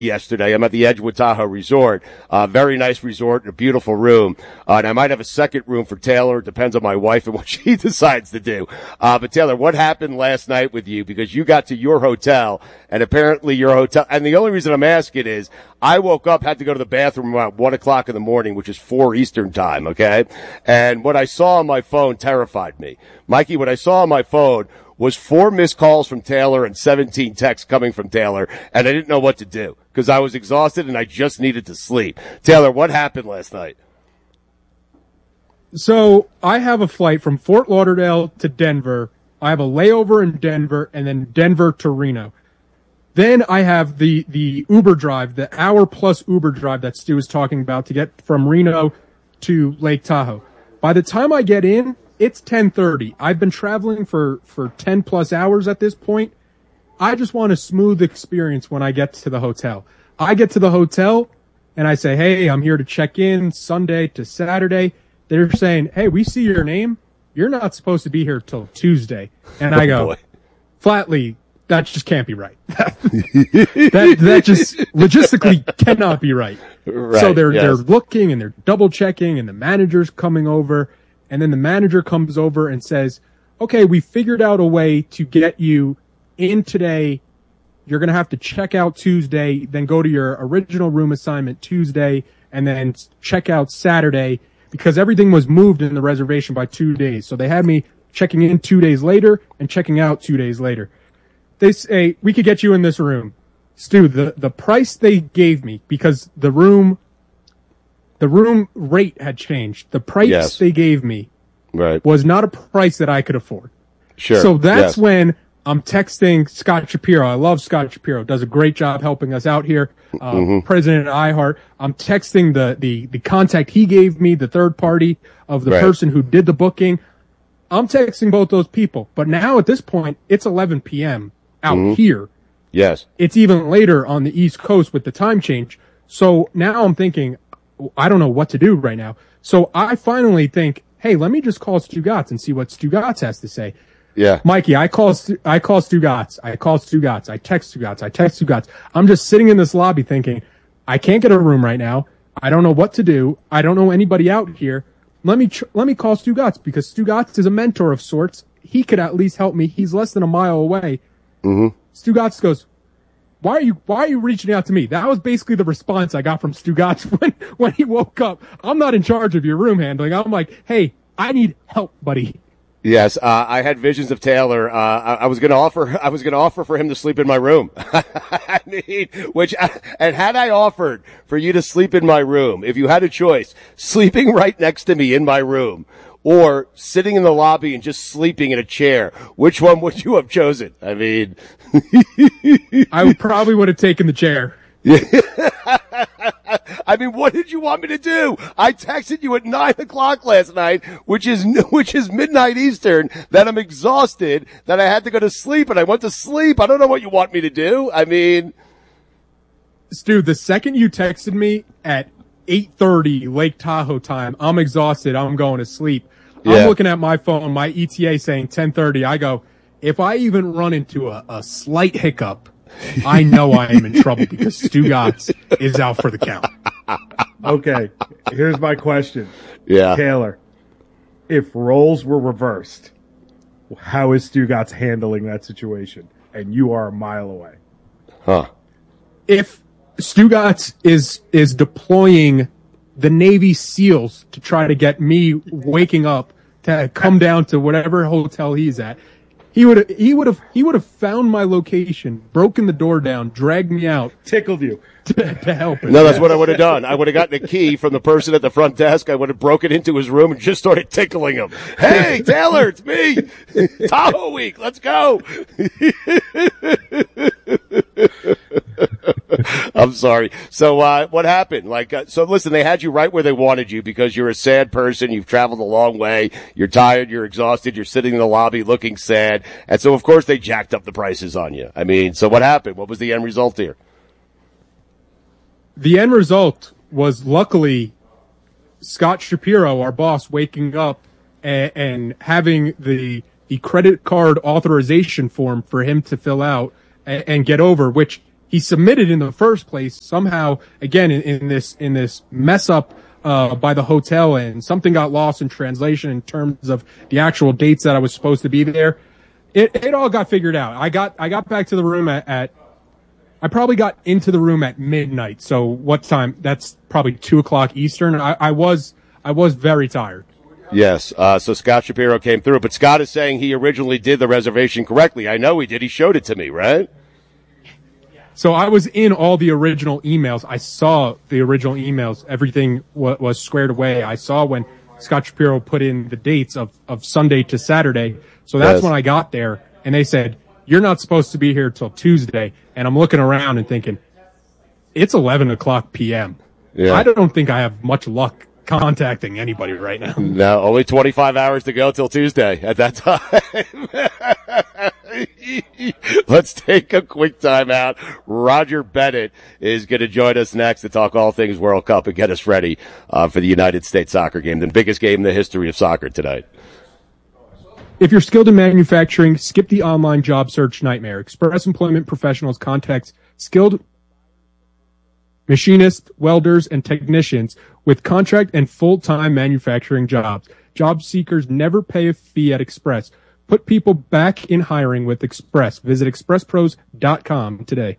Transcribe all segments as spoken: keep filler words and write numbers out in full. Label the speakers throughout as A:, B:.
A: yesterday. I'm at the Edgewood Tahoe Resort. Uh, very nice resort and a beautiful room. Uh, and I might have a second room for Taylor. It depends on my wife and what she decides to do. Uh, but Taylor, what happened last night with you? Because you got to your hotel and apparently your hotel, and the only reason I'm asking is I woke up, had to go to the bathroom around one o'clock in the morning, which is four Eastern time. Okay. And what I saw on my phone terrified me. Mikey, what I saw on my phone was four missed calls from Taylor and seventeen texts coming from Taylor, and I didn't know what to do because I was exhausted and I just needed to sleep. Taylor, what happened last night?
B: So I have a flight from Fort Lauderdale to Denver. I have a layover in Denver and then Denver to Reno. Then I have the, the Uber drive, the hour plus Uber drive that Stu was talking about to get from Reno to Lake Tahoe. By the time I get in, it's ten thirty. I've been traveling for, for ten plus hours at this point. I just want a smooth experience when I get to the hotel. I get to the hotel and I say, hey, I'm here to check in Sunday to Saturday. They're saying, hey, we see your name. You're not supposed to be here till Tuesday. And I go,
A: oh
B: flatly, that just can't be right. that, that just logistically cannot be right.
A: Right,
B: so they're,
A: yes.
B: they're looking and they're double checking and the manager's coming over. And then the manager comes over and says, okay, we figured out a way to get you in today. You're going to have to check out Tuesday, then go to your original room assignment Tuesday, and then check out Saturday because everything was moved in the reservation by two days. So they had me checking in two days later and checking out two days later. They say, we could get you in this room. Stu, the, the price they gave me, because the room The room rate had changed. The price
A: yes.
B: they gave me
A: right.
B: was not a price that I could afford.
A: Sure.
B: So that's
A: yes.
B: when I'm texting Scott Shapiro. I love Scott Shapiro. Does a great job helping us out here. Uh, mm-hmm. President at iHeart. I'm texting the, the, the contact he gave me, the third party of the
A: right.
B: person who did the booking. I'm texting both those people. But now at this point, it's eleven p.m. out
A: mm-hmm.
B: here.
A: Yes.
B: It's even later on the East Coast with the time change. So now I'm thinking, I don't know what to do right now. So I finally think, hey, let me just call Stugotz and see what Stugotz has to say.
A: Yeah.
B: Mikey, I call, I call Stugotz. I call Stugotz. I text Stugotz. I text Stugotz. I'm just sitting in this lobby thinking, I can't get a room right now. I don't know what to do. I don't know anybody out here. Let me, tr- let me call Stugotz because Stugotz is a mentor of sorts. He could at least help me. He's less than a mile away.
A: Mm-hmm.
B: Stugotz goes, Why are you, why are you reaching out to me? That was basically the response I got from Stugotz when, when he woke up. I'm not in charge of your room handling. I'm like, hey, I need help, buddy.
A: Yes, uh, I had visions of Taylor. Uh, I, I was going to offer, I was going to offer for him to sleep in my room. I mean, which, and had I offered for you to sleep in my room, if you had a choice, sleeping right next to me in my room, or sitting in the lobby and just sleeping in a chair, which one would you have chosen? I mean,
B: I would probably would have taken the chair.
A: I mean, what did you want me to do? I texted you at nine o'clock last night, which is, which is midnight Eastern, that I'm exhausted, that I had to go to sleep, and I went to sleep. I don't know what you want me to do. I mean,
B: Stu, the second you texted me at eight thirty Lake Tahoe time, I'm exhausted. I'm going to sleep.
A: Yeah.
B: I'm looking at my phone, my E T A saying ten thirty. I go, if I even run into a, a slight hiccup, I know I am in trouble because Stugotz is out for the count.
C: Okay, here's my question.
A: Yeah.
C: Taylor, if roles were reversed, how is Stugotz handling that situation? And you are a mile away.
A: Huh.
B: If Stugotz is is deploying the Navy SEALs to try to get me waking up to come down to whatever hotel he's at, he would he would have he would have found my location, broken the door down, dragged me out,
C: tickled you
B: to, to help him.
A: No, that's what I would have done. I would have gotten a key from the person at the front desk. I would have broken into his room and just started tickling him. Hey, Taylor, it's me. Tahoe week. Let's go. I'm sorry. So, uh, what happened? Like, uh, so listen, they had you right where they wanted you because you're a sad person. You've traveled a long way. You're tired. You're exhausted. You're sitting in the lobby looking sad. And so, of course, they jacked up the prices on you. I mean, so what happened? What was the end result here?
B: The end result was luckily Scott Shapiro, our boss, waking up and, and having the, the credit card authorization form for him to fill out and, and get over, which he submitted in the first place somehow, again, in, in this, in this mess up, uh, by the hotel, and something got lost in translation in terms of the actual dates that I was supposed to be there. It, it all got figured out. I got, I got back to the room at, at, I probably got into the room at midnight. So what time? That's probably two o'clock Eastern. I, I was, I was very tired.
A: Yes. Uh, so Scott Shapiro came through, but Scott is saying he originally did the reservation correctly. I know he did. He showed it to me, right?
B: So I was in all the original emails. I saw the original emails. Everything w- was squared away. I saw when Scott Shapiro put in the dates of, of Sunday to Saturday. So that's
A: Yes.
B: when I got there, and they said, you're not supposed to be here till Tuesday. And I'm looking around and thinking, it's eleven o'clock p.m.
A: Yeah.
B: I don't think I have much luck contacting anybody right now.
A: No, only twenty-five hours to go till Tuesday at that time. Let's take a quick time out. Roger Bennett is going to join us next to talk all things World Cup and get us ready uh, for the United States soccer game, the biggest game in the history of soccer tonight.
B: If you're skilled in manufacturing, skip the online job search nightmare. Express Employment Professionals contacts skilled machinists, welders, and technicians with contract and full-time manufacturing jobs. Job seekers never pay a fee at Express. Put people back in hiring with Express. Visit express pros dot com today.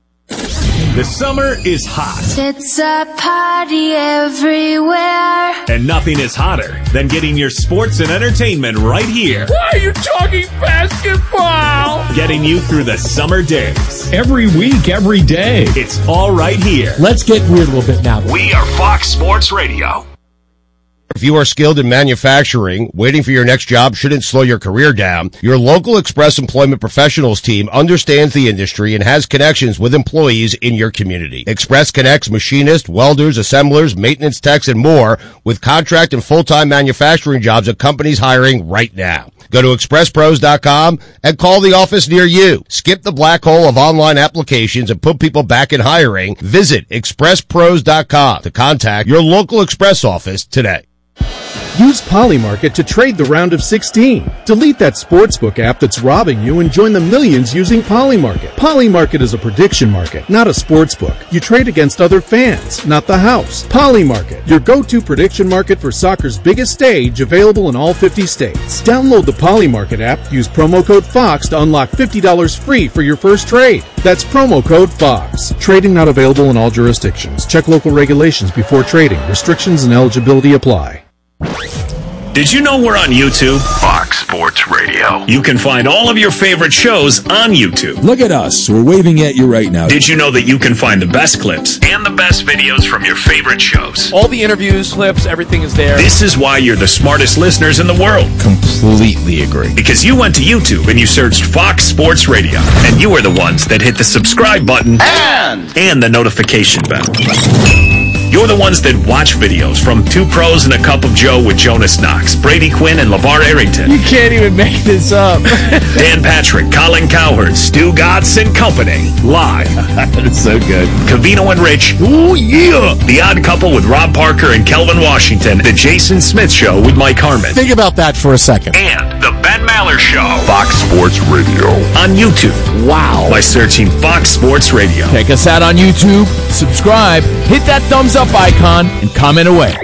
D: The summer is hot.
E: It's a party everywhere.
D: And nothing is hotter than getting your sports and entertainment right here.
F: Why are you talking basketball?
D: Getting you through the summer days.
F: Every week, every day.
D: It's all right here.
F: Let's get weird a little bit now.
D: We are Fox Sports Radio.
A: If you are skilled in manufacturing, waiting for your next job shouldn't slow your career down. Your local Express Employment Professionals team understands the industry and has connections with employees in your community. Express connects machinists, welders, assemblers, maintenance techs, and more with contract and full-time manufacturing jobs at companies hiring right now. Go to express pros dot com and call the office near you. Skip the black hole of online applications and put people back in hiring. Visit express pros dot com to contact your local Express office today.
G: Use Polymarket to trade the round of sixteen. Delete that sportsbook app that's robbing you and join the millions using Polymarket. Polymarket is a prediction market, not a sportsbook. You trade against other fans, not the house. Polymarket, your go-to prediction market for soccer's biggest stage, available in all fifty states. Download the Polymarket app, use promo code FOX to unlock fifty dollars free for your first trade. That's promo code FOX. Trading not available in all jurisdictions. Check local regulations before trading. Restrictions and eligibility apply.
D: Did you know we're on YouTube?
H: Fox Sports Radio.
D: You can find all of your favorite shows on YouTube.
F: Look at us. We're waving at you right now.
D: Did you know that you can find the best clips and the best videos from your favorite shows?
I: All the interviews, clips, everything is there.
D: This is why you're the smartest listeners in the world.
F: Completely agree.
D: Because you went to YouTube and you searched Fox Sports Radio, and you are the ones that hit the subscribe button
H: And
D: and the notification bell. You're the ones that watch videos from Two Pros and a Cup of Joe with Jonas Knox, Brady Quinn, and LeVar Arrington.
I: You can't even make this up.
D: Dan Patrick, Colin Cowherd, Stu Gatz and Company. Live.
A: It's so good.
D: Cavino and Rich. Ooh, yeah. The Odd Couple with Rob Parker and Kelvin Washington. The Jason Smith Show with Mike Harmon.
F: Think about that for a second.
D: And The Ben Maller Show.
H: Fox Sports Radio.
D: On YouTube.
F: Wow.
D: By searching Fox Sports Radio.
F: Check us out on YouTube, subscribe, hit that thumbs up icon, and comment away.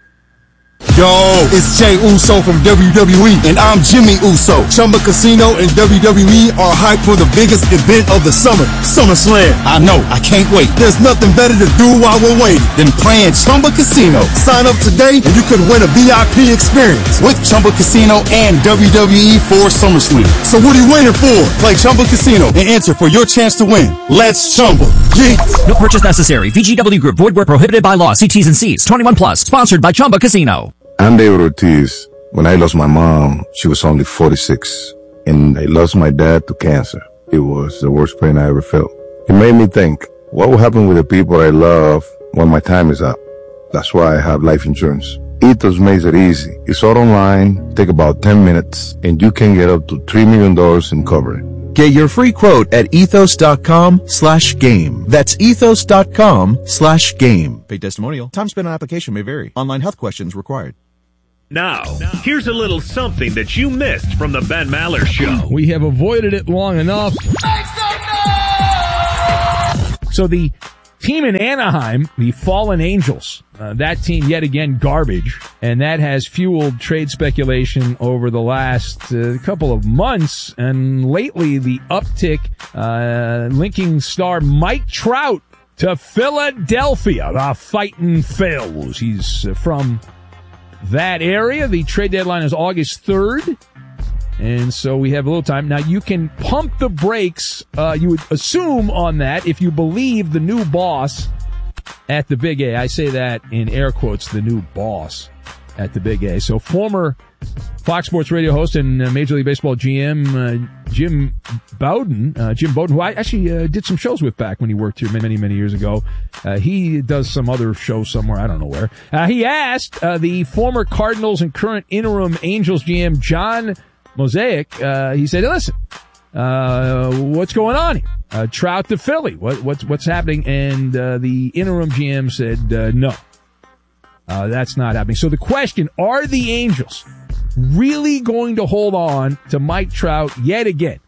J: Yo, it's Jay Uso from W W E, and I'm Jimmy Uso. Chumba Casino and W W E are hyped for the biggest event of the summer, SummerSlam. I know, I can't wait. There's nothing better to do while we're waiting than playing Chumba Casino. Sign up today and you could win a V I P experience with Chumba Casino and W W E for SummerSlam. So what are you waiting for? Play Chumba Casino and enter for your chance to win. Let's Chumba. Yeah.
K: No purchase necessary. V G W Group. Void where prohibited by law. See T's and C's. twenty-one plus. Sponsored by Chumba Casino.
L: I'm David Ortiz. When I lost my mom, she was only forty-six, and I lost my dad to cancer. It was the worst pain I ever felt. It made me think, what will happen with the people I love when my time is up? That's why I have life insurance. Ethos makes it easy. It's all online, take about ten minutes, and you can get up to three million dollars in coverage.
M: Get your free quote at ethos.com slash game. That's ethos.com slash game.
N: Paid testimonial. Time spent on application may vary. Online health questions required.
D: Now, here's a little something that you missed from the Ben Maller Show.
F: We have avoided it long enough.
E: Make some noise!
O: So the team in Anaheim, the Fallen Angels, uh, that team yet again garbage, and that has fueled trade speculation over the last uh, couple of months, and lately the uptick uh, linking star Mike Trout to Philadelphia, the Fightin' Phils. He's uh, from that area. The trade deadline is August third. And so we have a little time. Now, you can pump the brakes, uh, you would assume on that, if you believe the new boss at the Big A. I say that in air quotes, the new boss at the Big A. So former Fox Sports Radio host and uh, Major League Baseball G M uh, Jim Bowden, uh, Jim Bowden, who I actually uh, did some shows with back when he worked here many, many years ago. Uh, he does some other show somewhere, I don't know where. Uh, he asked uh, the former Cardinals and current interim Angels G M John Mosaic, uh, he said, listen, uh, what's going on here? Uh, Trout to Philly. What, what's, what's happening? And, uh, the interim G M said, uh, no, uh, that's not happening. So the question, are the Angels really going to hold on to Mike Trout yet again?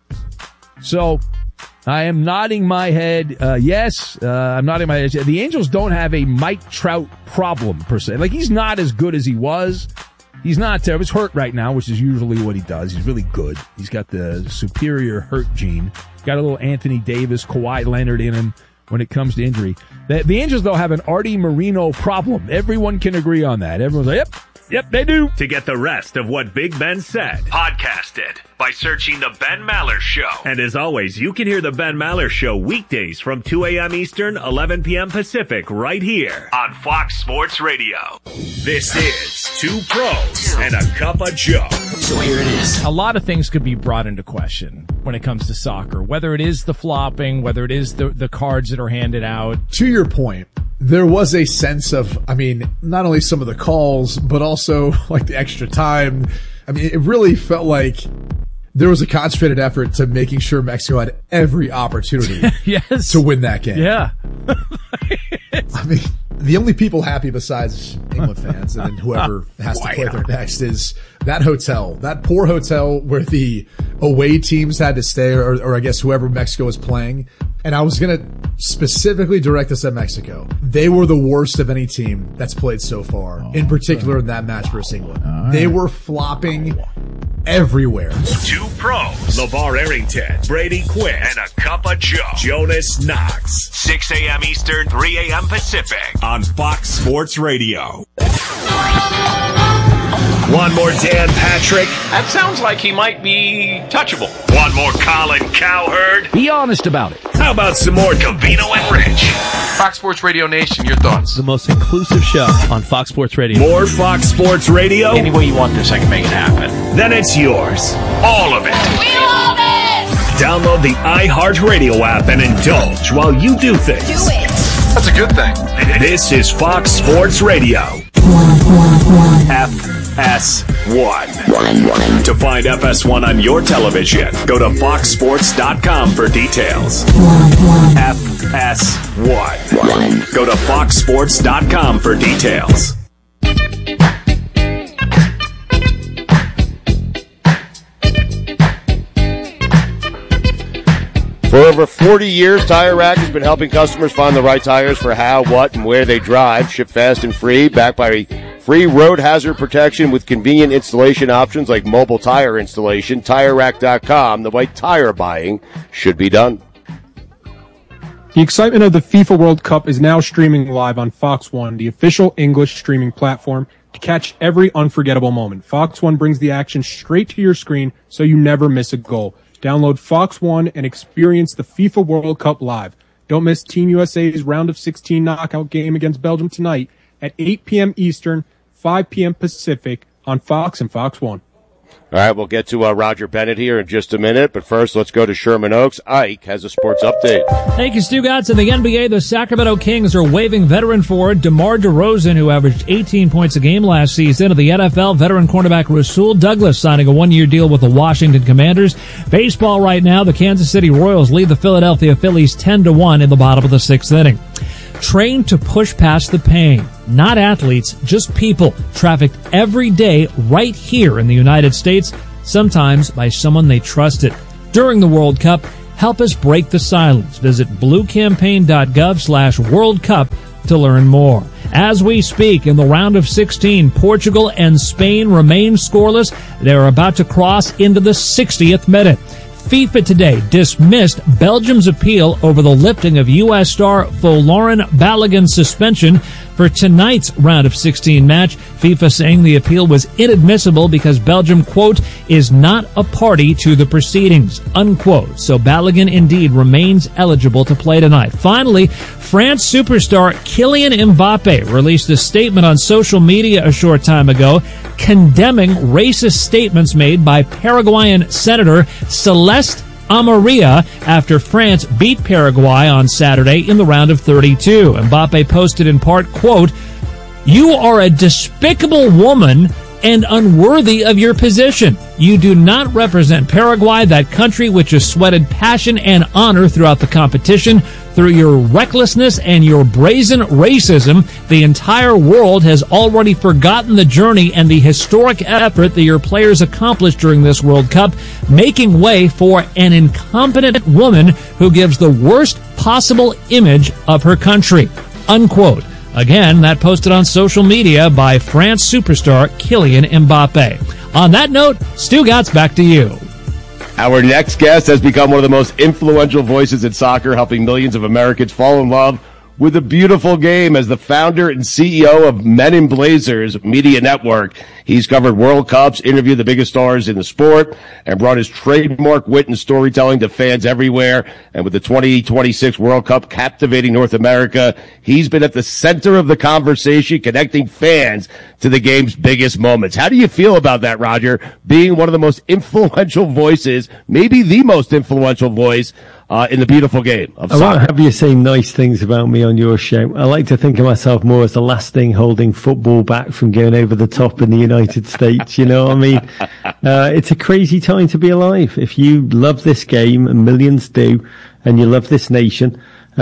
O: So I am nodding my head. Uh, yes, uh, I'm nodding my head. The Angels don't have a Mike Trout problem per se. Like, he's not as good as he was. He's not terrible. He's hurt right now, which is usually what he does. He's really good. He's got the superior hurt gene. Got a little Anthony Davis, Kawhi Leonard in him when it comes to injury. The, the Angels, though, have an Artie Moreno problem. Everyone can agree on that. Everyone's like, yep, yep, they do.
D: To get the rest of what Big Ben said, podcast it by searching The Ben Maller Show. And as always, you can hear The Ben Maller Show weekdays from two a.m. Eastern, eleven p.m. Pacific, right here on Fox Sports Radio. This is Two Pros and a Cup of Joe.
I: So here it is. A lot of things could be brought into question when it comes to soccer, whether it is the flopping, whether it is the, the cards that are handed out.
P: To your point, there was a sense of, I mean, not only some of the calls, but also like the extra time. I mean, it really felt like there was a concentrated effort to making sure Mexico had every opportunity
I: yes.
P: to win that game.
I: Yeah.
P: I mean, the only people happy besides England fans and then whoever has to play there next is that hotel, that poor hotel where the away teams had to stay, or, or I guess whoever Mexico was playing. And I was going to specifically direct this at Mexico. They were the worst of any team that's played so far, oh, in particular in that match versus England. Right. They were flopping everywhere.
D: Two pros, LeVar Arrington, Brady Quinn, and a cup of Joe, Jonas Knox. six a.m. Eastern, three a.m. Pacific on Fox Sports Radio. One more Dan Patrick.
I: That sounds like he might be touchable.
D: One more Colin Cowherd.
O: Be honest about it.
D: How about some more Covino and Rich?
I: Fox Sports Radio Nation, your thoughts?
Q: The most inclusive show on Fox Sports Radio.
D: More Fox Sports Radio?
I: Any way you want this, I can make it happen.
D: Then it's yours. All of it.
E: We love it!
D: Download the iHeartRadio app and indulge while you do things.
E: Do it!
I: That's a good thing.
D: This is Fox Sports Radio. F S one. To find F S one on your television, go to fox sports dot com for details. F S one. Go to fox sports dot com for details.
A: For over forty years, Tire Rack has been helping customers find the right tires for how, what, and where they drive. Ship fast and free, backed by free road hazard protection with convenient installation options like mobile tire installation. Tire Rack dot com. The way tire buying should be done.
B: The excitement of the FIFA World Cup is now streaming live on Fox One, the official English streaming platform, to catch every unforgettable moment. Fox One brings the action straight to your screen so you never miss a goal. Download Fox One and experience the FIFA World Cup live. Don't miss Team U S A's round of sixteen knockout game against Belgium tonight at eight p.m. Eastern, five p.m. Pacific on Fox and Fox One.
A: All right, we'll get to uh, Roger Bennett here in just a minute, but first let's go to Sherman Oaks. Ike has a sports update.
R: Thank you, Stugotz. In the N B A, the Sacramento Kings are waiving veteran forward DeMar DeRozan, who averaged eighteen points a game last season. Of the N F L, veteran cornerback Rasul Douglas signing a one-year deal with the Washington Commanders. Baseball right now, the Kansas City Royals lead the Philadelphia Phillies ten to one in the bottom of the sixth inning. Trained to push past the pain. Not athletes, just people trafficked every day right here in the United States, sometimes by someone they trusted. During the World Cup, Help us break the silence. Visit bluecampaign.gov slash World Cup to learn more. As we speak, in the round of sixteen, Portugal and Spain remain scoreless. They're about to cross into the sixtieth minute. FIFA today dismissed Belgium's appeal over the lifting of U S star Folarin Balogun's suspension for tonight's round of sixteen match. FIFA saying the appeal was inadmissible because Belgium, quote, is not a party to the proceedings, unquote. So Balogun indeed remains eligible to play tonight. Finally, France superstar Kylian Mbappe released a statement on social media a short time ago condemning racist statements made by Paraguayan Senator Celeste Amarilla after France beat Paraguay on Saturday in the round of thirty-two. Mbappe posted in part, quote, "You are a despicable woman and unworthy of your position. You do not represent Paraguay, that country which has sweated passion and honor throughout the competition. Through your recklessness and your brazen racism, the entire world has already forgotten the journey and the historic effort that your players accomplished during this World Cup, making way for an incompetent woman who gives the worst possible image of her country," unquote. Again, that posted on social media by France superstar Kylian Mbappe. On that note, Stu Gatz, back to you.
A: Our next guest has become one of the most influential voices in soccer, helping millions of Americans fall in love with a beautiful game. As the founder and C E O of Men in Blazers Media Network, he's covered World Cups, interviewed the biggest stars in the sport, and brought his trademark wit and storytelling to fans everywhere. And with the twenty twenty-six World Cup captivating North America, he's been at the center of the conversation, connecting fans to the game's biggest moments. How do you feel about that, Roger, being one of the most influential voices, maybe the most influential voice Uh, in the beautiful game of
S: I
A: soccer?
S: I won't have you say nice things about me on your show. I like to think of myself more as the last thing holding football back from going over the top in the United States. You know what I mean? Uh, it's a crazy time to be alive. If you love this game, and millions do, and you love this nation,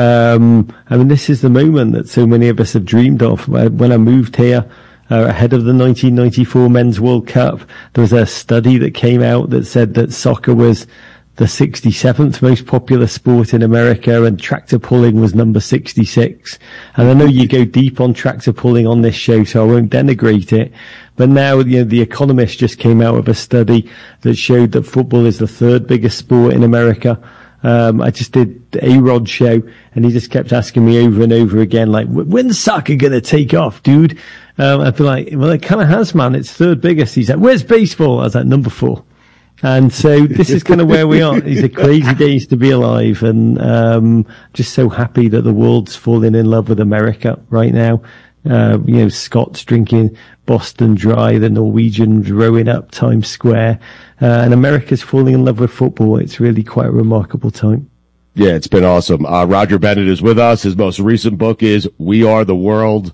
S: um, I mean, this is the moment that so many of us have dreamed of. When I moved here, Uh, ahead of the nineteen ninety-four Men's World Cup, there was a study that came out that said that soccer was the sixty-seventh most popular sport in America, and tractor pulling was number sixty-six. And I know you go deep on tractor pulling on this show, so I won't denigrate it. But now, you know, The Economist just came out with a study that showed that football is the third biggest sport in America. Um, I just did the A-Rod show, and he just kept asking me over and over again, like, when's soccer going to take off, dude? Um, I'd be like, well, it kind of has, man. It's third biggest. He's like, where's baseball? I was like, number four. And so this is kind of where we are. These are crazy days to be alive, and um, just so happy that the world's falling in love with America right now. Uh, you know, Scots drinking Boston Dry, the Norwegians rowing up Times Square, uh, and America's falling in love with football. It's really quite a remarkable time.
A: Yeah, it's been awesome. Uh, Roger Bennett is with us. His most recent book is We Are the World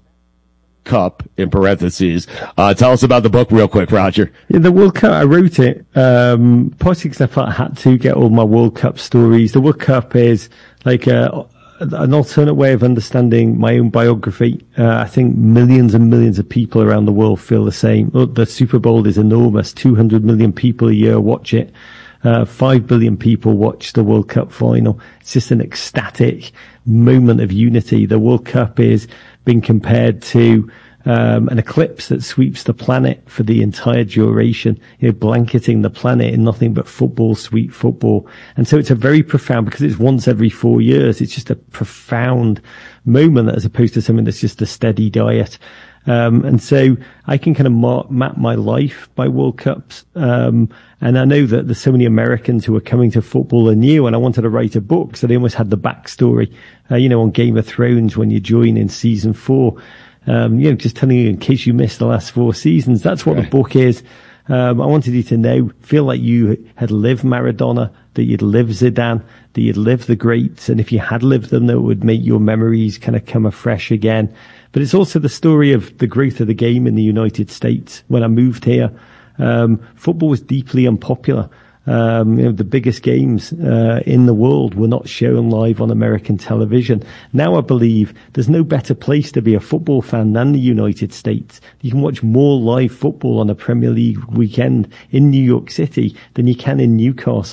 A: Cup, in parentheses. Uh, tell us about the book real quick, Roger.
S: Yeah, the World Cup, I wrote it, um, partly because I thought I had to get all my World Cup stories. The World Cup is like a, an alternate way of understanding my own biography. Uh, I think millions and millions of people around the world feel the same. Look, the Super Bowl is enormous. two hundred million people a year watch it. Uh, five billion people watch the World Cup final. It's just an ecstatic moment of unity. The World Cup is being compared to um, an eclipse that sweeps the planet for the entire duration, you know, blanketing the planet in nothing but football, sweet football. And so it's a very profound, because it's once every four years, it's just a profound moment as opposed to something that's just a steady diet. Um, and so I can kind of mark, map my life by World Cups. Um, and I know that there's so many Americans who are coming to football and new, and I wanted to write a book, so they almost had the backstory, uh, you know, on Game of Thrones when you join in season four. Um, you know, just telling you in case you missed the last four seasons, that's what right. the book is. Um, I wanted you to know, feel like you had lived Maradona, that you'd lived Zidane, that you'd lived the greats, and if you had lived them, that it would make your memories kind of come afresh again. But it's also the story of the growth of the game in the United States. When I moved here, um, football was deeply unpopular. Um, you know, the biggest games uh, in the world were not shown live on American television. Now I believe there's no better place to be a football fan than the United States. You can watch more live football on a Premier League weekend in New York City than you can in Newcastle.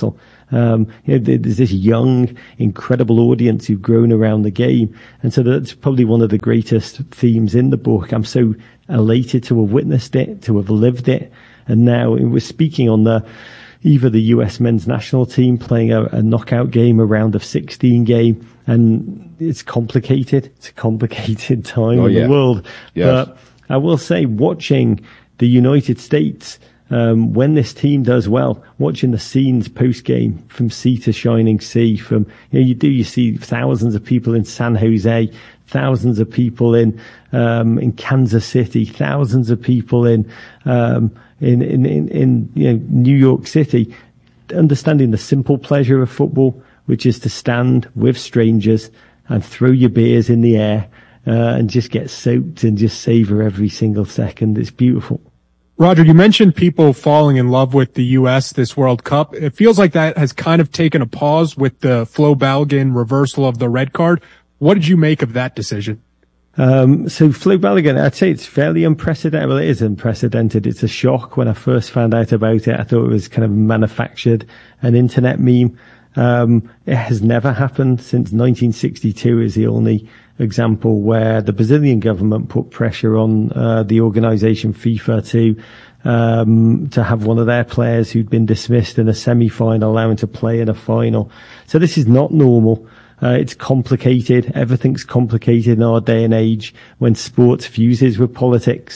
S: Um, you know, there's this young, incredible audience who've grown around the game. And so that's probably one of the greatest themes in the book. I'm so elated to have witnessed it, to have lived it. And now we're speaking on the eve of the U S men's national team playing a, a knockout game, a round of sixteen game. And it's complicated. It's a complicated time
A: oh,
S: in
A: yeah.
S: the world.
A: Yes.
S: But I will say, watching the United States, um, when this team does well, watching the scenes post game from sea to shining sea, from, you know, you do, you see thousands of people in San Jose, thousands of people in, um, in Kansas City, thousands of people in, um, in, in, in, in, you know, New York City, understanding the simple pleasure of football, which is to stand with strangers and throw your beers in the air, uh, and just get soaked and just savor every single second. It's beautiful.
B: Roger, you mentioned people falling in love with the U S this World Cup. It feels like that has kind of taken a pause with the Flo Balogun reversal of the red card. What did you make of that decision?
S: Um, so Flo Balogun, I'd say it's fairly unprecedented. Well, it is unprecedented. It's a shock. When I first found out about it, I thought it was kind of manufactured, an internet meme. Um, it has never happened since nineteen sixty-two is the only example where the Brazilian government put pressure on uh, the organization FIFA to um, to have one of their players who'd been dismissed in a semi-final allowing to play in a final. So this is not normal. Uh, it's complicated. Everything's complicated in our day and age when sports fuses with politics.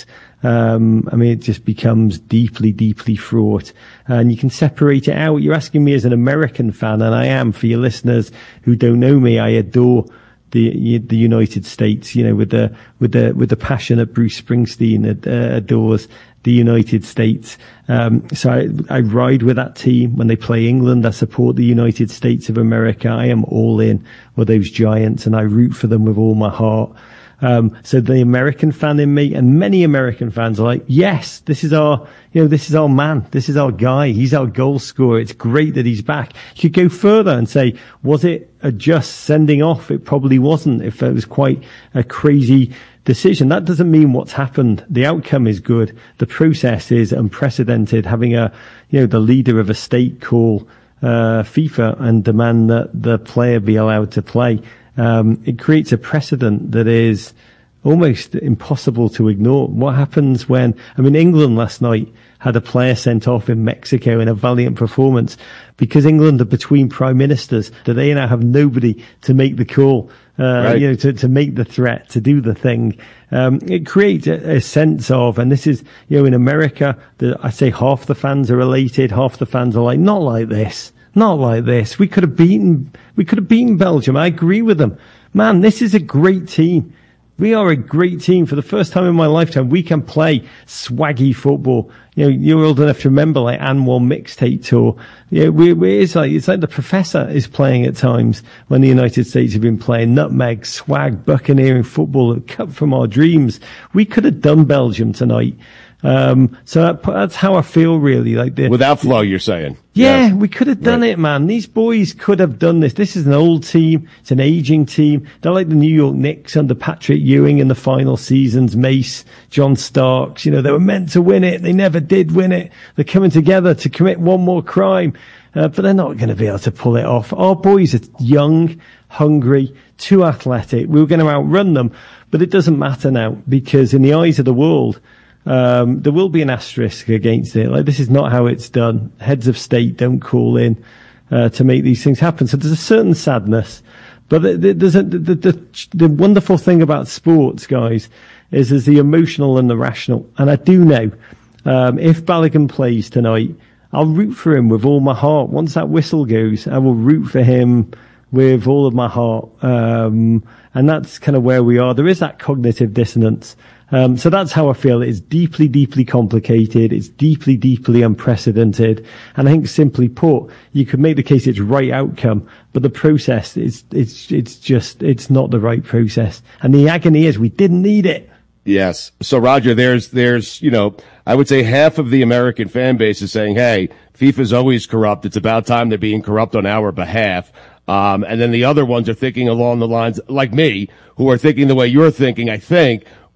S: Um, I mean, it just becomes deeply, deeply fraught, and you can separate it out. You're asking me as an American fan, and I am. For your listeners who don't know me, I adore the the United States. You know, with the with the with the passion that Bruce Springsteen ad, uh, adores the United States. Um, so I, I ride with that team when they play England. I support the United States of America. I am all in with those giants, and I root for them with all my heart. Um, so the American fan in me, and many American fans are like, yes, this is our, you know, this is our man. This is our guy. He's our goal scorer. It's great that he's back. You could go further and say, was it a just sending off? It probably wasn't, if it was quite a crazy decision. That doesn't mean what's happened. The outcome is good. The process is unprecedented. Having a, you know, the leader of a state call, uh, FIFA and demand that the player be allowed to play. Um, it creates a precedent that is almost impossible to ignore. What happens when, I mean, England last night had a player sent off in Mexico in a valiant performance because England are between prime ministers, that they now have nobody to make the call, uh, right. you know, to, to make the threat, to do the thing. Um, it creates a, a sense of, and this is, you know, in America, the, I say half the fans are elated, half the fans are like, not like this. Not like this. We could have beaten, we could have beaten Belgium. I agree with them. Man, this is a great team. We are a great team. For the first time in my lifetime, we can play swaggy football. You know, you're old enough to remember like Anwar mixtape tour. You know, we, we, it's like, it's like the Professor is playing at times when the United States have been playing nutmeg, swag, buccaneering football, cut from our dreams. We could have done Belgium tonight. Um, so that, that's how I feel really. Like the,
A: without Flo, you're saying?
S: Yeah,
A: yes.
S: we could have done
A: right.
S: it, man. These boys could have done this. This is an old team. It's an aging team. They're like the New York Knicks under Patrick Ewing in the final seasons. Mace, John Starks, you know, they were meant to win it. They never did win it. They're coming together to commit one more crime. Uh, but they're not going to be able to pull it off. Our boys are young, hungry, too athletic. We were going to outrun them, but it doesn't matter now because in the eyes of the world, Um, there will be an asterisk against it. Like, this is not how it's done. Heads of state don't call in, uh, to make these things happen. So there's a certain sadness, but there's a, the, the, the wonderful thing about sports, guys, is there's the emotional and the rational. And I do know, um, if Balogun plays tonight, I'll root for him with all my heart. Once that whistle goes, I will root for him with all of my heart. Um, and that's kind of where we are. There is that cognitive dissonance. Um, so that's how I feel. It's deeply, deeply complicated. It's deeply, deeply unprecedented. And I think simply put, you could make the case it's right outcome, but the process is, it's, it's just, it's not the right process. And the agony is we didn't need it.
A: Yes. So Roger, there's, there's, you know, I would say half of the American fan base is saying, hey, FIFA's always corrupt. It's about time they're being corrupt on our behalf. Um, and then the other ones are thinking along the lines, like me, who are thinking the way you're thinking, I think,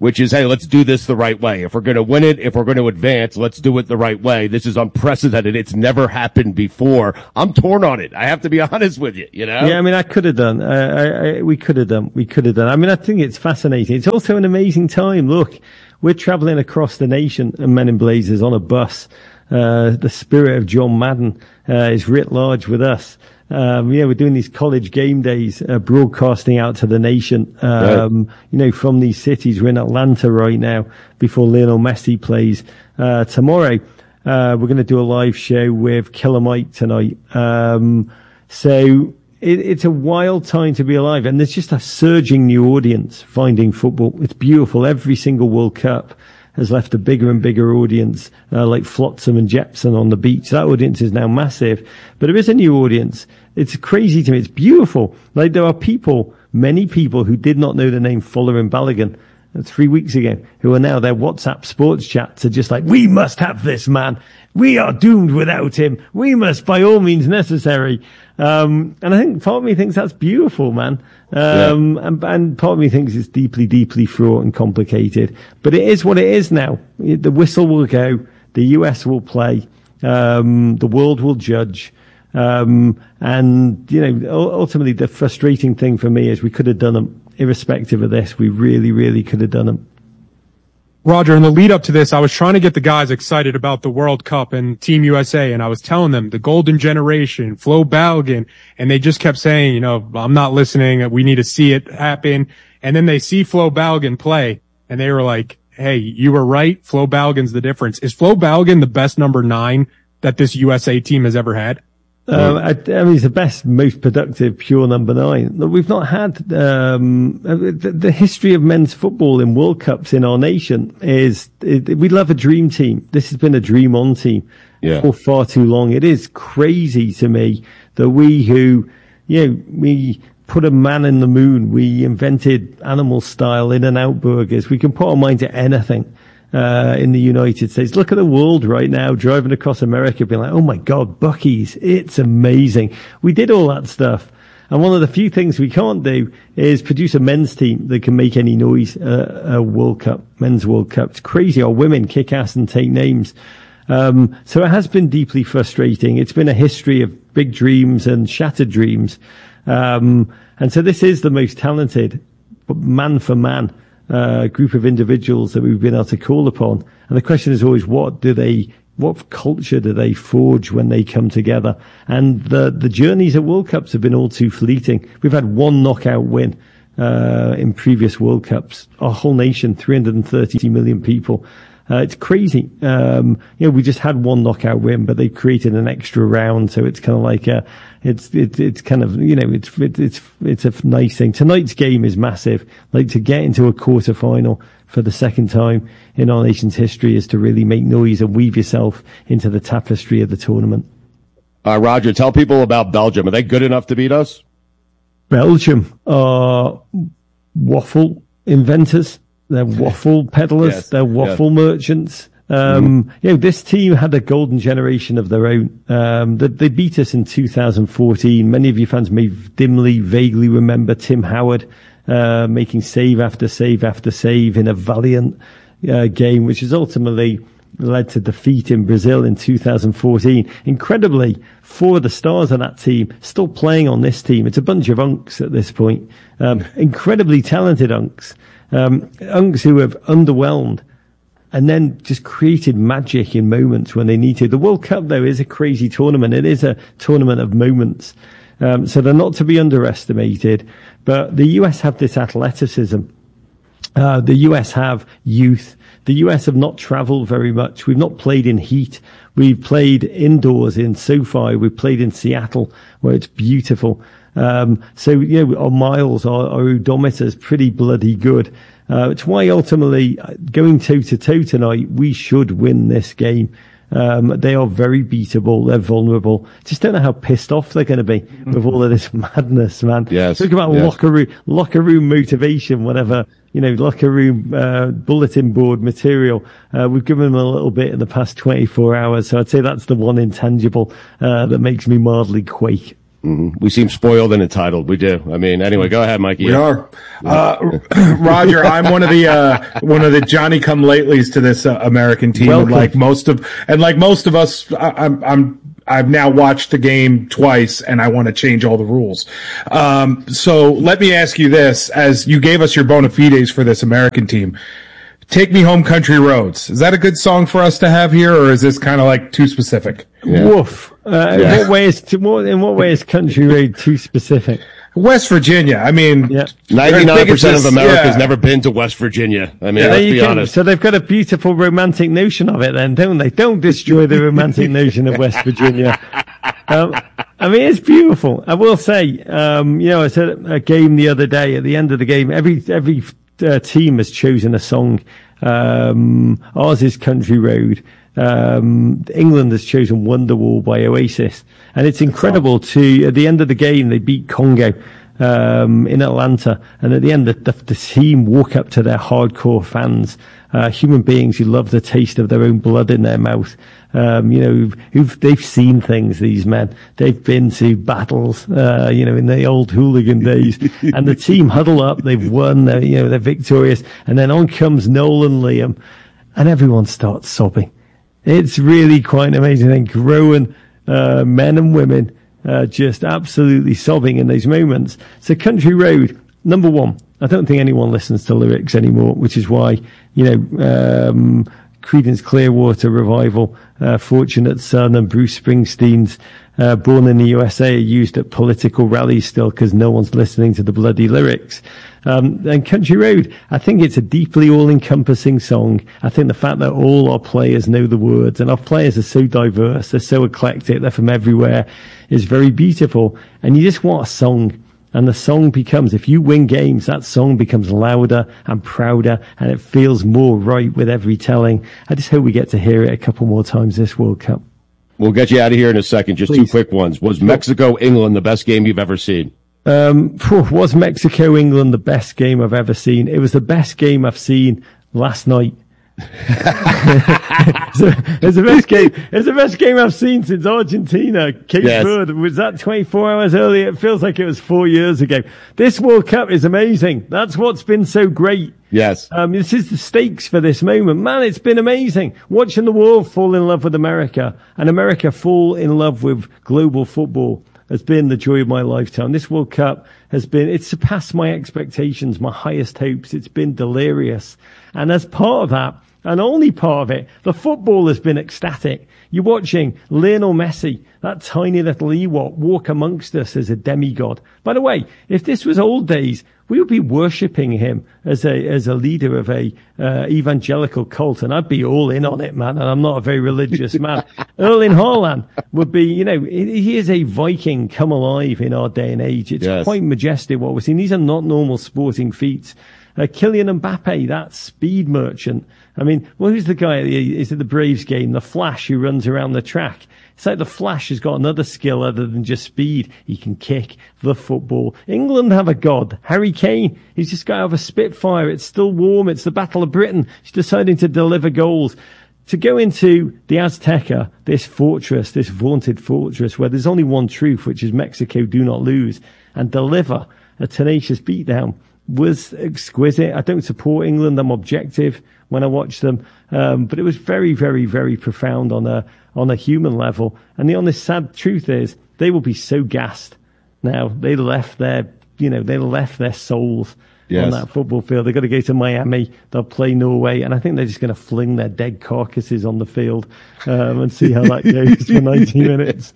A: which is, hey, let's do this the right way. If we're going to win it, if we're going to advance, let's do it the right way. This is unprecedented. It's never happened before. I'm torn on it. I have to be honest with you, you know?
S: Yeah, I mean, I could have done. Uh, I, I, we could have done. We could have done. I mean, I think it's fascinating. It's also an amazing time. Look, we're traveling across the nation and Men in Blazers on a bus. Uh, the spirit of John Madden uh, is writ large with us. Um, yeah, we're doing these college game days, uh, broadcasting out to the nation, um, right. you know, from these cities. We're in Atlanta right now before Lionel Messi plays, uh, tomorrow. Uh, we're going to do a live show with Killer Mike tonight. Um, so it, it's a wild time to be alive. And there's just a surging new audience finding football. It's beautiful. Every single World Cup has left a bigger and bigger audience, uh, like Flotsam and Jepsen on the beach. That audience is now massive, but there is a new audience. It's crazy to me. It's beautiful. Like there are people, many people who did not know the name Fuller and Balogun three weeks ago, who are now their WhatsApp sports chats are just like, we must have this man. We are doomed without him. We must by all means necessary. Um, and I think part of me thinks that's beautiful, man. Um, yeah. and, and part of me thinks it's deeply, deeply fraught and complicated, but it is what it is now. The whistle will go. The U S will play. Um, the world will judge. Um, and, you know, ultimately the frustrating thing for me is we could have done them irrespective of this. We really, really could have done them.
B: Roger, in the lead up to this, I was trying to get the guys excited about the World Cup and Team U S A, and I was telling them the golden generation, Flo Balogun, and they just kept saying, you know, I'm not listening. We need to see it happen. And then they see Flo Balogun play, and they were like, hey, you were right. Flo Balogun's the difference. Is Flo Balogun the best number nine that this U S A team has ever had?
S: Um, I, I mean, he's the best, most productive, pure number nine. Look, we've not had um, the, the history of men's football in World Cups in our nation is it, we love a dream team. This has been a dream on team yeah. for far too long. It is crazy to me that we who, you know, we put a man in the moon, we invented animal style in and out burgers. We can put our mind to anything. Uh, in the United States. Look at the world right now, driving across America, being like, oh my God, Buc-ee's, it's amazing. We did all that stuff. And one of the few things we can't do is produce a men's team that can make any noise, uh, a World Cup, men's World Cup. It's crazy. Our women kick ass and take names. Um, so it has been deeply frustrating. It's been a history of big dreams and shattered dreams. Um, and so this is the most talented, man for man, Uh, group of individuals that we've been able to call upon. And the question is always, what do they, what culture do they forge when they come together? And the, the journeys at World Cups have been all too fleeting. We've had one knockout win, uh, in previous World Cups. Our whole nation, three hundred thirty million people. Uh, it's crazy. Um, you know, we just had one knockout win, but they created an extra round. So it's kind of like a, it's, it's, it's kind of, you know, it's, it's, it's, it's a nice thing. Tonight's game is massive. Like to get into a quarter final for the second time in our nation's history is to really make noise and weave yourself into the tapestry of the tournament.
A: Uh, Roger, tell people about Belgium. Are they good enough to beat us?
S: Belgium are waffle inventors. They're waffle peddlers. Yes, they're waffle yes. merchants. Um, mm. you know, this team had a golden generation of their own. Um, they, they beat us in two thousand fourteen. Many of you fans may dimly, vaguely remember Tim Howard, uh, making save after save after save in a valiant, uh, game, which has ultimately led to defeat in Brazil in two thousand fourteen. Incredibly, four of the stars of that team still playing on this team. It's a bunch of unks at this point. Um, incredibly talented unks. Um, unks who have underwhelmed and then just created magic in moments when they need to. The World Cup, though, is a crazy tournament. It is a tournament of moments. Um, so they're not to be underestimated. But the U S have this athleticism. Uh, the U S have youth. The U S have not traveled very much. We've not played in heat. We've played indoors in SoFi. We've played in Seattle, where it's beautiful. Um, so, you know, our miles, our, our odometer is pretty bloody good. Uh, it's why ultimately going toe to toe tonight, we should win this game. Um, they are very beatable. They're vulnerable. Just don't know how pissed off they're going to be with all of this madness, man.
A: Yes.
S: Talk about
A: yes.
S: locker room, locker room motivation, whatever, you know, locker room, uh, bulletin board material. Uh, we've given them a little bit in the past twenty-four hours. So I'd say that's the one intangible, uh, that makes me mildly quake.
A: Mm-hmm. We seem spoiled and entitled. We do. I mean, anyway, go ahead, Mikey.
C: We are. Uh, Roger, I'm one of the, uh, one of the Johnny-come-latelys to this uh, American team. And like most of, and like most of us, I, I'm, I'm, I've now watched the game twice and I want to change all the rules. Um, so let me ask you this, as you gave us your bona fides for this American team. Take Me Home Country Roads. Is that a good song for us to have here, or is this kind of like too specific?
S: Yeah. Woof. Uh, yeah. In what way is in what way is Country Road too specific?
C: West Virginia. I mean,
A: ninety-nine percent of America has never been to West Virginia. I mean,
S: yeah,
A: let's be
S: can,
A: honest.
S: So they've got a beautiful romantic notion of it then, don't they? Don't destroy the romantic notion of West Virginia. Um, I mean, it's beautiful. I will say, um, you know, I said at a game the other day, at the end of the game, every, every, uh, team has chosen a song. Um, ours is Country Road. Um, England has chosen Wonderwall by Oasis. And it's incredible to, at the end of the game, they beat Congo, um, in Atlanta. And at the end, the, the, the team walk up to their hardcore fans, uh, human beings who love the taste of their own blood in their mouth. Um, you know, who've, who've, they've seen things, these men. They've been to battles, uh, you know, in the old hooligan days. And the team huddle up, they've won, they're, you know, they're victorious. And then on comes Noel and Liam, and everyone starts sobbing. It's really quite amazing. And growing, uh, men and women, uh, just absolutely sobbing in those moments. So Country Road, number one, I don't think anyone listens to lyrics anymore, which is why, you know, um, Creedence Clearwater Revival, uh, Fortunate Son and Bruce Springsteen's uh, Born in the U S A are used at political rallies still because no one's listening to the bloody lyrics. Um, and Country Road, I think it's a deeply all-encompassing song. I think the fact that all our players know the words, and our players are so diverse, they're so eclectic, they're from everywhere, is very beautiful. And you just want a song. And the song becomes, if you win games, that song becomes louder and prouder, and it feels more right with every telling. I just hope we get to hear it a couple more times this World Cup.
A: We'll get you out of here in a second. Just Please. Two quick ones. Was Mexico-England the best game you've ever seen?
S: Um, was Mexico-England the best game I've ever seen? It was the best game I've seen last night. it's, a, it's the best game. It's the best game I've seen since Argentina, Cape yes. Verde. Was that twenty-four hours earlier? It feels like it was four years ago. This World Cup is amazing. That's what's been so great.
A: Yes.
S: Um, this is the stakes for this moment. Man, it's been amazing. Watching the world fall in love with America and America fall in love with global football has been the joy of my lifetime. This World Cup has been, it's surpassed my expectations, my highest hopes. It's been delirious. And as part of that, and only part of it, the football has been ecstatic. You're watching Lionel Messi, that tiny little Ewok, walk amongst us as a demigod. By the way, if this was old days, we would be worshipping him as a as a leader of a uh, evangelical cult, and I'd be all in on it, man. And I'm not a very religious man. Erling Haaland would be, you know, he is a Viking come alive in our day and age. It's yes. quite majestic what we're seeing. These are not normal sporting feats. Uh, Kylian Mbappe, that speed merchant. I mean, well, who's the guy? Is it the Braves game? The Flash who runs around the track. It's like the Flash has got another skill other than just speed. He can kick the football. England have a god. Harry Kane. He's just got to have a Spitfire. It's still warm. It's the Battle of Britain. He's deciding to deliver goals. To go into the Azteca, this fortress, this vaunted fortress where there's only one truth, which is Mexico do not lose, and deliver a tenacious beatdown was exquisite. I don't support England. I'm objective when I watch them. Um, but it was very, very, very profound on a, on a human level. And the honest, sad truth is they will be so gassed now. They left their, you know, they left their souls yes. on that football field. They've got to go to Miami. They'll play Norway. And I think they're just going to fling their dead carcasses on the field, um, and see how that goes for ninety minutes.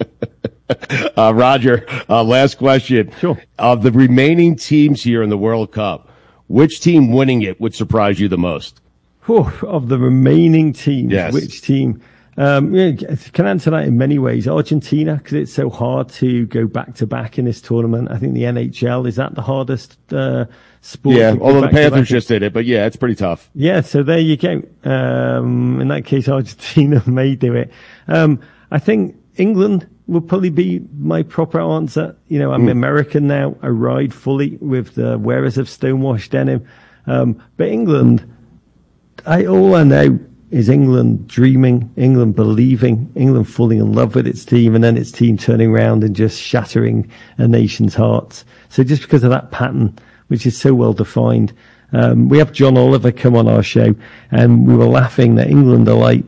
A: Uh, Roger, uh, last question.
S: Sure.
A: Of the remaining teams here in the World Cup, which team winning it would surprise you the most?
S: Whew, of the remaining teams,
A: yes.
S: which team? Um, yeah, can answer that in many ways. Argentina, because it's so hard to go back to back in this tournament. I think the N H L, is that the hardest uh, sport?
A: Yeah, although the Panthers just did it, but yeah, it's pretty tough.
S: Yeah, so there you go. Um, in that case, Argentina may do it. Um, I think England will probably be my proper answer. You know, I'm mm. American now. I ride fully with the wearers of stonewashed denim. Um, but England, I, all I know is England dreaming, England believing, England falling in love with its team, and then its team turning around and just shattering a nation's hearts. So just because of that pattern, which is so well defined, um, we have John Oliver come on our show, and we were laughing that England are like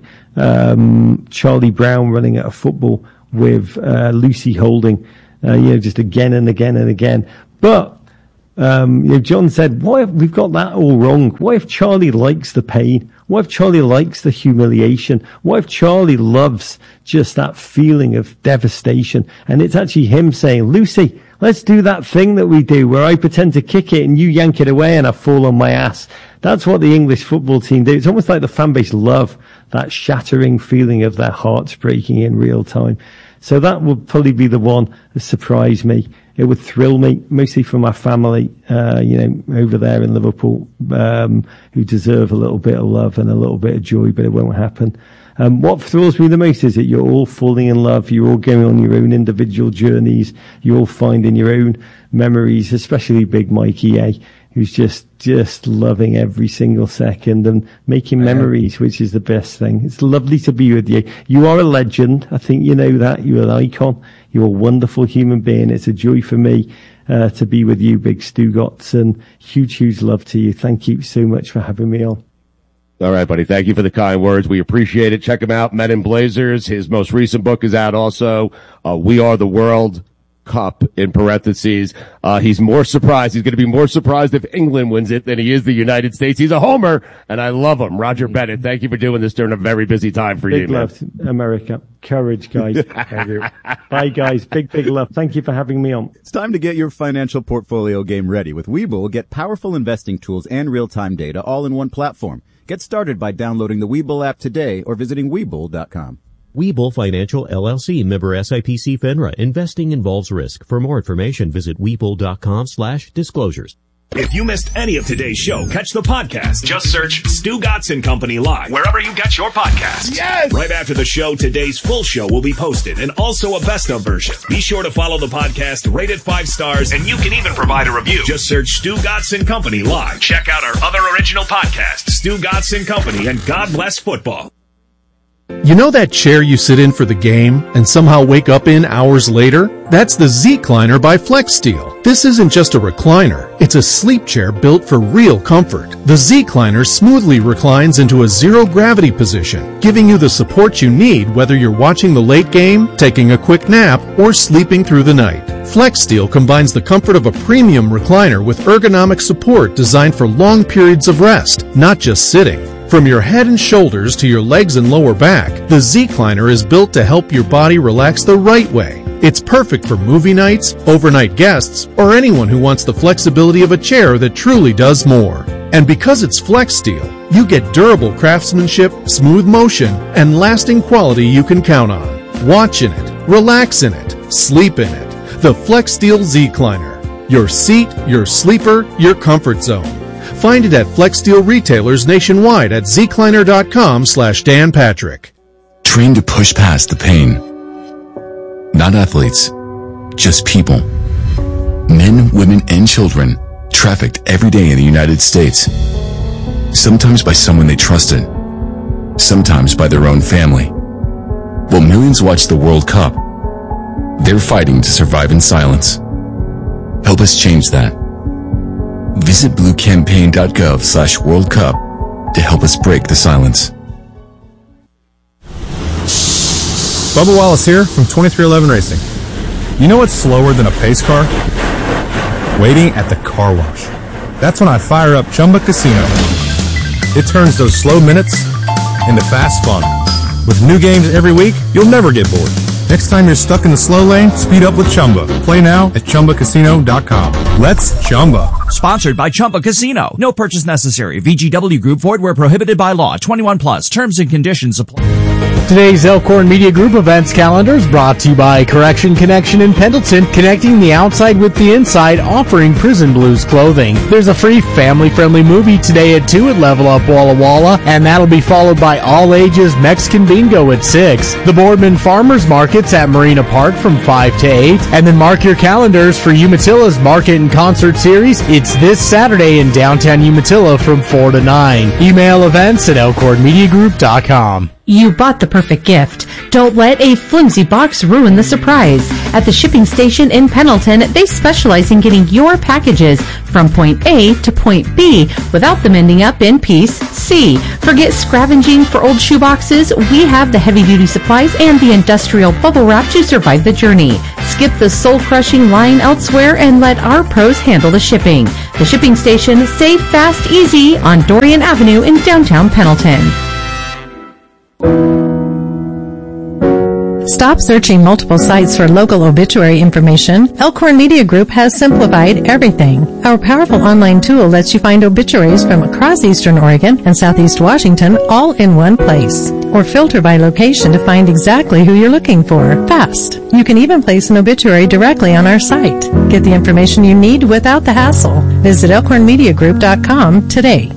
S: um, Charlie Brown running at a football with uh, Lucy Holding, uh, you know, just again and again and again. But Um, you know, John said, what if we've got that all wrong? What if Charlie likes the pain? What if Charlie likes the humiliation? What if Charlie loves just that feeling of devastation? And it's actually him saying, Lucy, let's do that thing that we do where I pretend to kick it and you yank it away and I fall on my ass. That's what the English football team do. It's almost like the fan base love that shattering feeling of their hearts breaking in real time. So that would probably be the one that surprised me. It would thrill me, mostly for my family, uh, you know, over there in Liverpool, um, who deserve a little bit of love and a little bit of joy, but it won't happen. Um, what thrills me the most is that you're all falling in love, you're all going on your own individual journeys, you're all finding your own memories, especially Big Mikey A, who's just, just loving every single second and making memories, which is the best thing. It's lovely to be with you. You are a legend. I think you know that. You're an icon. You're a wonderful human being. It's a joy for me uh, to be with you, Big Stugotz, and huge, huge love to you. Thank you so much for having me on.
A: All right, buddy. Thank you for the kind words. We appreciate it. Check him out, Men in Blazers. His most recent book is out also. Uh, We Are the World Cup, in parentheses. Uh, he's more surprised. He's going to be more surprised if England wins it than he is the United States. He's a homer, and I love him. Roger Bennett, thank you for doing this during a very busy time for
S: big
A: you, man.
S: Big love, America. Courage, guys. Bye, guys. Big, big love. Thank you for having me on.
T: It's time to get your financial portfolio game ready. With Webull, get powerful investing tools and real-time data all in one platform. Get started by downloading the Webull app today or visiting Webull dot com.
U: Webull Financial, L L C, member S I P C FINRA. Investing involves risk. For more information, visit Webull dot com slash disclosures.
D: If you missed any of today's show, catch the podcast. Just search Stugotz and Company Live wherever you get your podcasts. Yes! Right after the show, today's full show will be posted and also a best of version. Be sure to follow the podcast, rate it five stars, and you can even provide a review. Just search Stugotz and Company Live. Check out our other original podcasts, Stugotz and Company and God Bless Football.
G: You know that chair you sit in for the game and somehow wake up in hours later? That's the Z-Cliner by FlexSteel. This isn't just a recliner. It's a sleep chair built for real comfort. The Z-Cliner smoothly reclines into a zero-gravity position, giving you the support you need whether you're watching the late game, taking a quick nap, or sleeping through the night. FlexSteel combines the comfort of a premium recliner with ergonomic support designed for long periods of rest, not just sitting. From your head and shoulders to your legs and lower back, the Z-Cliner is built to help your body relax the right way. It's perfect for movie nights, overnight guests, or anyone who wants the flexibility of a chair that truly does more. And because it's FlexSteel, you get durable craftsmanship, smooth motion, and lasting quality you can count on. Watch in it, relax in it, sleep in it. The FlexSteel Z-Cliner. Your seat, your sleeper, your comfort zone. Find it at FlexSteel retailers nationwide at zcliner dot com slash Dan Patrick.
V: Train to push past the pain. Not athletes, just people. Men, women, and children trafficked every day in the United States. Sometimes by someone they trusted. Sometimes by their own family. While millions watch the World Cup, they're fighting to survive in silence. Help us change that. Visit blue campaign dot gov slash World Cup to help us break the silence.
W: Bubba Wallace here from twenty-three eleven Racing. You know what's slower than a pace car? Waiting at the car wash. That's when I fire up Chumba Casino. It turns those slow minutes into fast fun. With new games every week, you'll never get bored. Next time you're stuck in the slow lane, speed up with Chumba. Play now at chumba casino dot com. Let's Chumba.
K: Sponsored by Chumba Casino. No purchase necessary. V G W Group. Void where prohibited by law. twenty-one plus. Terms and conditions apply.
X: Today's Elkhorn Media Group events calendar is brought to you by Correction Connection in Pendleton, connecting the outside with the inside, offering Prison Blues clothing. There's a free family-friendly movie today at two at Level Up Walla Walla, and that'll be followed by all ages Mexican Bingo at six. The Boardman Farmers Market's at Marina Park from five to eight, and then mark your calendars for Umatillas Market and Concert Series. It's this Saturday in downtown Umatilla from four to nine. Email events at elkhorn media group dot com.
H: You bought the perfect gift. Don't let a flimsy box ruin the surprise. At the shipping station in Pendleton, they specialize in getting your packages from point A to point B without them ending up in piece C. Forget scavenging for old shoeboxes. We have the heavy-duty supplies and the industrial bubble wrap to survive the journey. Skip the soul-crushing line elsewhere and let our pros handle the shipping. The shipping station, safe, fast, easy on Dorian Avenue in downtown Pendleton. Stop searching multiple sites for local obituary information. Elkhorn Media Group has simplified everything. Our powerful online tool lets you find obituaries from across Eastern Oregon and Southeast Washington all in one place. Or filter by location to find exactly who you're looking for. Fast. You can even place an obituary directly on our site. Get the information you need without the hassle. Visit elkhorn media group dot com today.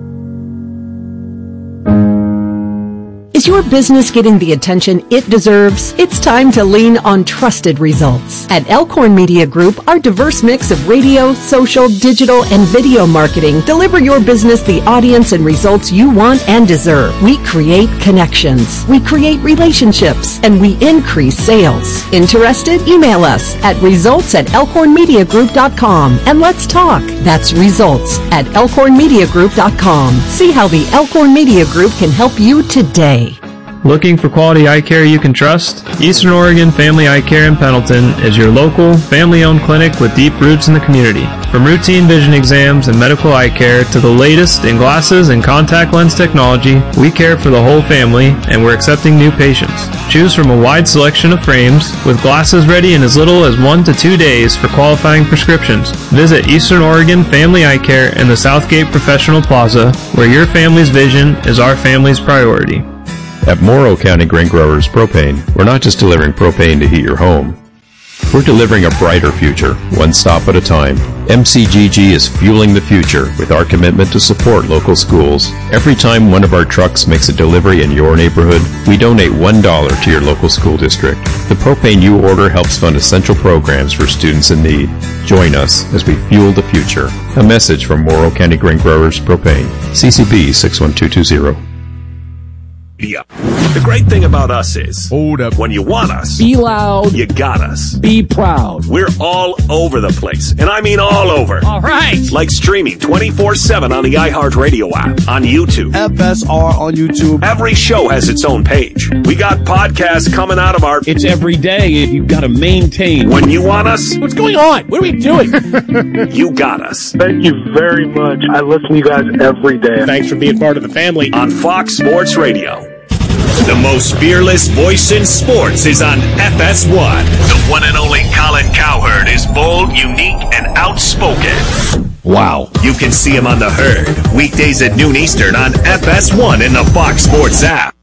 J: Is your business getting the attention it deserves? It's time to lean on trusted results. At Elkhorn Media Group, our diverse mix of radio, social, digital, and video marketing deliver your business the audience and results you want and deserve. We create connections, we create relationships, and we increase sales. Interested? Email us at results at elkhorn media group dot com and let's talk. That's results at elkhorn media group dot com. See how the Elkhorn Media Group can help you today.
L: Looking for quality eye care you can trust? Eastern Oregon Family Eye Care in Pendleton is your local, family-owned clinic with deep roots in the community. From routine vision exams and medical eye care to the latest in glasses and contact lens technology, we care for the whole family and we're accepting new patients. Choose from a wide selection of frames with glasses ready in as little as one to two days for qualifying prescriptions. Visit Eastern Oregon Family Eye Care in the Southgate Professional Plaza, where your family's vision is our family's priority.
M: At Morrow County Grain Growers Propane, we're not just delivering propane to heat your home. We're delivering a brighter future, one stop at a time. M C G G is fueling the future with our commitment to support local schools. Every time one of our trucks makes a delivery in your neighborhood, we donate one dollar to your local school district. The propane you order helps fund essential programs for students in need. Join us as we fuel the future. A message from Morrow County Grain Growers Propane. C C B six one two two zero.
D: Yeah. The great thing about us is, hold up, when you want us,
Y: be loud,
D: you got us.
Y: Be proud.
D: We're all over the place, and I mean all over.
Y: All right.
D: Like streaming twenty-four seven on the iHeartRadio app, on YouTube.
Y: F S R on YouTube.
D: Every show has its own page. We got podcasts coming out of our...
Y: It's every day. You've got to maintain.
D: When you want us...
Y: What's going on? What are we doing?
D: You got us.
Z: Thank you very much. I listen to you guys every day.
Y: Thanks for being part of the family.
D: On Fox Sports Radio. The most fearless voice in sports is on F S one. The one and only Colin Cowherd is bold, unique, and outspoken.
Y: Wow.
D: You can see him on The Herd, weekdays at noon Eastern on F S one in the Fox Sports app.